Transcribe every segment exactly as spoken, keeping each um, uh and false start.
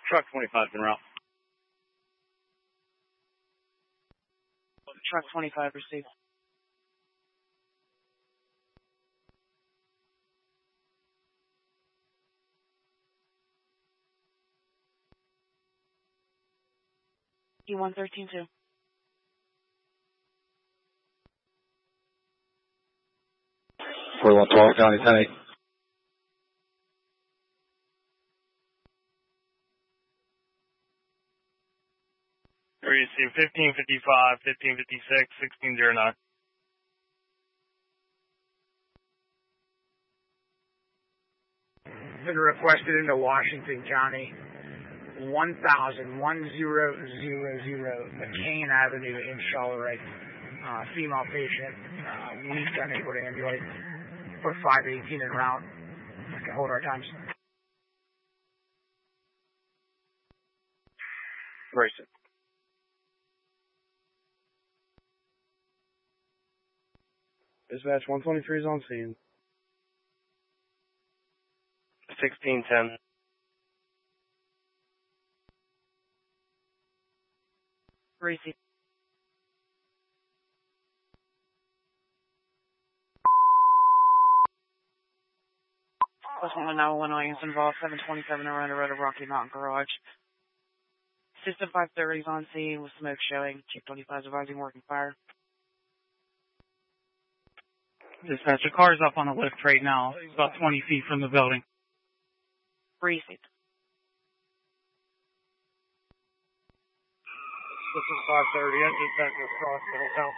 Truck twenty-five en route. Truck twenty-five received. E one thirteen two. forty-one twelve, County ten eight. Receive fifteen fifty-five, fifteen fifty-six, sixteen oh nine. Been requested into Washington County, one thousand, one zero zero zero, McCain Avenue in Charleroi. Uh, female patient, uh, weak, unable to ambulate. Put five eighteen en route. I can hold our times. Brace it. Dispatch one twenty-three is on scene. sixteen ten. Receive. Plus one nine one is involved, seven twenty-seven around the road of Rocky Mountain Garage. System five thirty is on scene with smoke showing. Chief twenty-five is advising working fire. Dispatch, the car's up on a lift right now. It's about twenty feet from the building. Receive. System five thirty, engine back to cross middle town.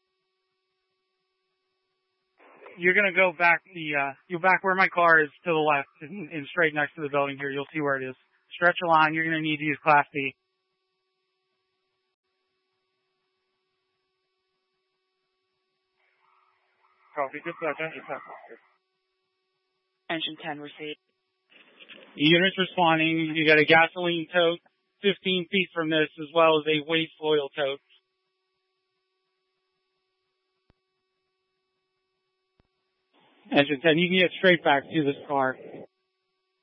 You're gonna go back the uh you back where my car is to the left and, and straight next to the building here. You'll see where it is. Stretch a line. You're gonna need to use Class B. Copy. Dispatch, engine ten. Engine ten received. Units responding. You got a gasoline tote fifteen feet from this, as well as a waste oil tote. Engine ten, you can get straight back to this car.